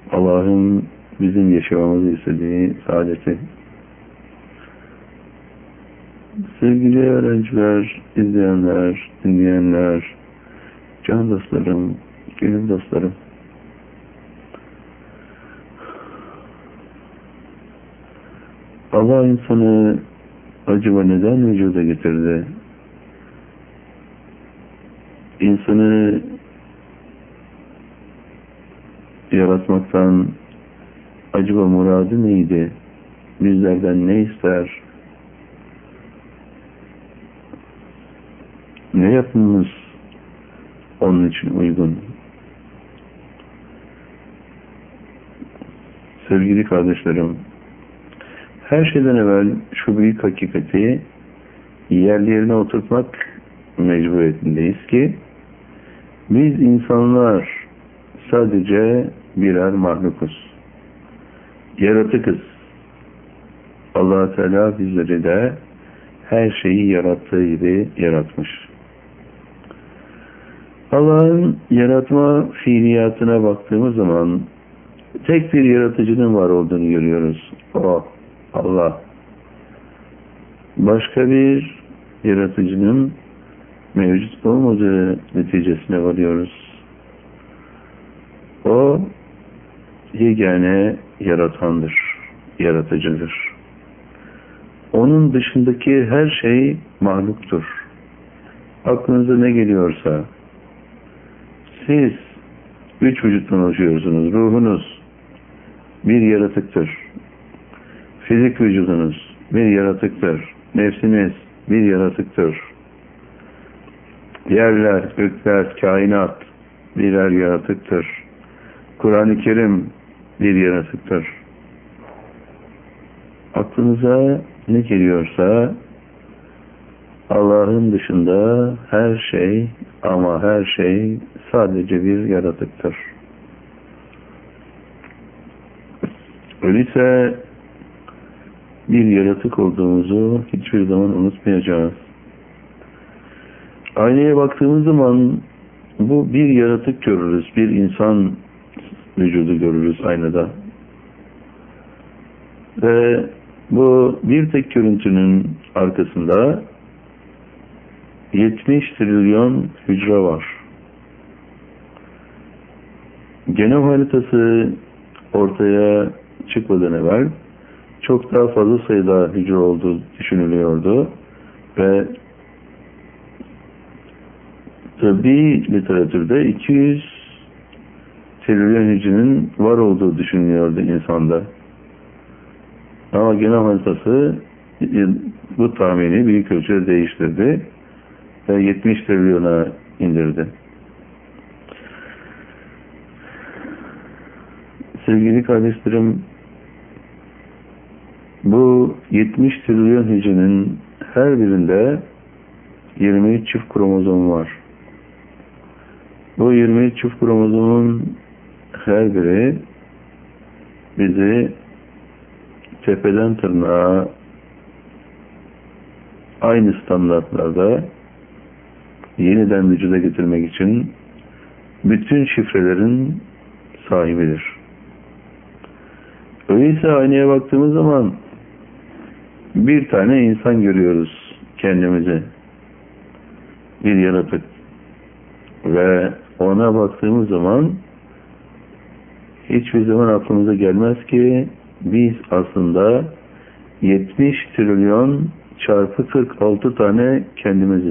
Allah'ın bizim yaşamamızı istediği saadeti. Sevgili öğrenciler, izleyenler, dinleyenler, can dostlarım, gönül dostlarım. Allah insanı acaba neden vücuda getirdi? İnsanı yaratmaktan acaba muradı neydi? Bizlerden ne ister? Ne yapmamız onun için uygun? Sevgili kardeşlerim, her şeyden evvel şu büyük hakikati yerlerine oturtmak mecburiyetindeyiz ki biz insanlar sadece birer mahlukuz. Yaratıkız. Allah Teala bizleri de her şeyi yarattığı gibi yaratmış. Allah'ın yaratma fiiliyatına baktığımız zaman tek bir yaratıcının var olduğunu görüyoruz. O, Allah. Başka bir yaratıcının mevcut olmadığı neticesine varıyoruz. O yegane yaratandır, yaratıcıdır. Onun dışındaki her şey mahluktur. Aklınıza ne geliyorsa, siz üç vücuttan oluşuyorsunuz. Ruhunuz bir yaratıktır. Fizik vücudunuz bir yaratıktır. Nefsiniz bir yaratıktır. Yerler, gökler, kainat birer yaratıktır. Kur'an-ı Kerim bir yaratıktır. Aklınıza ne geliyorsa Allah'ın dışında her şey ama her şey sadece bir yaratıktır. Öyleyse bir yaratık olduğumuzu hiçbir zaman unutmayacağız. Aynaya baktığımız zaman bu bir yaratık görürüz, bir insan vücudu görürüz aynada. Ve bu bir tek görüntünün arkasında 70 trilyon hücre var. Genom haritası ortaya çıkmadan evvel çok daha fazla sayıda hücre olduğu düşünülüyordu ve tıbbi literatürde 200 trilyon hücrenin var olduğu düşünülüyordu insanda. Ama genom haritası bu tahmini büyük ölçüde değiştirdi ve 70 trilyona indirdi. Sevgili kardeşlerim, bu 70 trilyon hücrenin her birinde 23 çift kromozom var. Bu 23 çift kromozomun her biri bizi tepeden tırnağa aynı standartlarda yeniden vücuda getirmek için bütün şifrelerin sahibidir. Öyleyse aynaya baktığımız zaman bir tane insan görüyoruz kendimizi. Bir yaratık. Ve ona baktığımız zaman hiçbir zaman aklımıza gelmez ki biz aslında 70 trilyon çarpı 46 tane kendimiziz.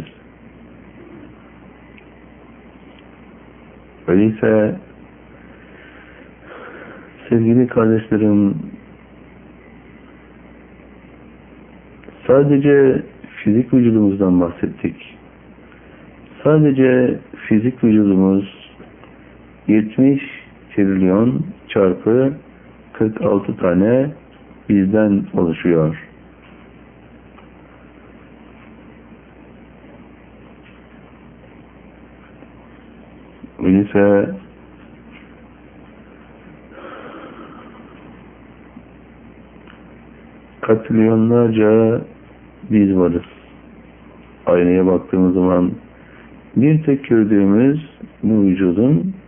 Öyleyse sevgili kardeşlerim, sadece fizik vücudumuzdan bahsettik. Sadece fizik vücudumuz 70 trilyon çarpı 46 tane bizden oluşuyor. Öyleyse katrilyonlarca biz varız. Aynaya baktığımız zaman bir tek gördüğümüz bu vücudun